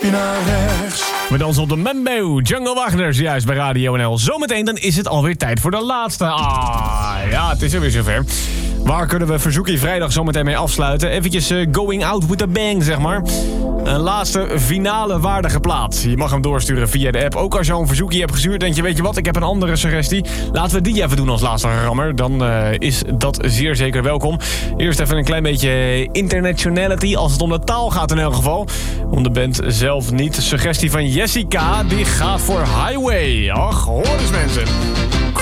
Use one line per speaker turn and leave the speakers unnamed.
stapje naar rechts.
We dansen op de Mambo, Jungle Wagner, juist bij Radio NL. Zometeen dan is het alweer tijd voor de laatste. Ja, het is er weer zover. Waar kunnen we Verzoekie vrijdag zometeen mee afsluiten? Eventjes going out with a bang, zeg maar. Een laatste finale waardige plaat. Je mag hem doorsturen via de app. Ook als je al een verzoekje hebt gestuurd, denk je, weet je wat, ik heb een andere suggestie. Laten we die even doen als laatste rammer. Dan is dat zeer zeker welkom. Eerst even een klein beetje internationality, als het om de taal gaat in elk geval. Om de band zelf niet. De suggestie van Jessica, die gaat voor Highway. Ach, hoor eens mensen.